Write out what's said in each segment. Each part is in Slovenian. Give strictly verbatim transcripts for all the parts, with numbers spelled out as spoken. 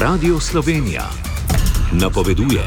Radio Slovenija napoveduje.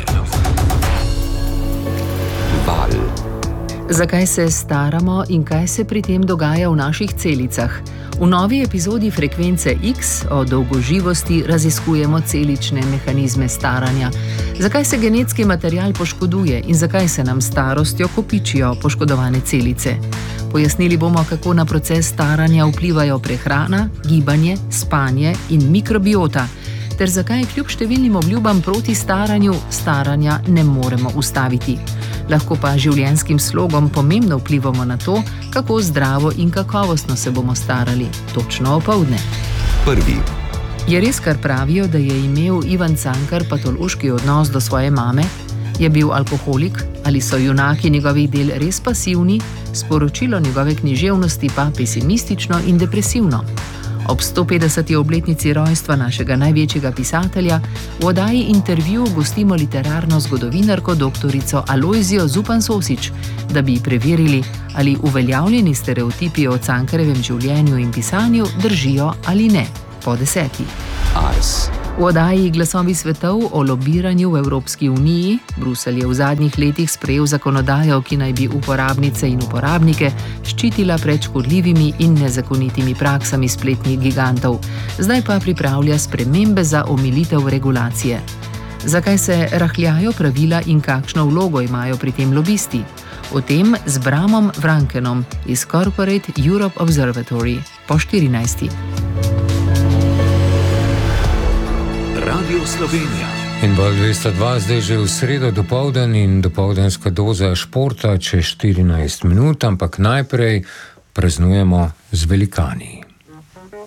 Val. Zakaj se staramo in kaj se pri tem dogaja v naših celicah? V novi epizodi Frekvence X o dolgoživosti raziskujemo celične mehanizme staranja. Zakaj se genetski material poškoduje in zakaj se nam s starostjo kopičijo poškodovane celice? Pojasnili bomo, kako na proces staranja vplivajo prehrana, gibanje, spanje in mikrobiota, ter zakaj kljub številnim obljubam proti staranju, staranja ne moremo ustaviti. Lahko pa življenjskim slogom pomembno vplivamo na to, kako zdravo in kakovostno se bomo starali, točno opoldne. Prvi. Je res, kar pravijo, da je imel Ivan Cankar patološki odnos do svoje mame? Je bil alkoholik ali so junaki njegovih del res pasivni, sporočilo njegove književnosti pa pesimistično in depresivno? Ob sto petdeseti obletnici rojstva našega največjega pisatelja v oddaji Intervju gostimo literarno zgodovinarko doktorico Alojzijo Zupan Sosič, da bi preverili, ali uveljavljeni stereotipi o Cankarjevem življenju in pisanju držijo ali ne. Po deseti. Ars. V oddaji Glasovi svetov o lobiranju v Evropski uniji Bruselj je v zadnjih letih sprejel zakonodajo, ki naj bi uporabnice in uporabnike ščitila pred škodljivimi in nezakonitimi praksami spletnih gigantov. Zdaj pa pripravlja spremembe za omilitev regulacije. Zakaj se rahljajo pravila in kakšno vlogo imajo pri tem lobisti? O tem z Bramom Vrankenom iz Corporate Europe Observatory po štirinajsti. Radio Slovenija. In Val dvesto dva zdaj že v sredo dopoldan in dopoldanska doza športa čez štirinajst minut, ampak najprej praznujemo z velikani.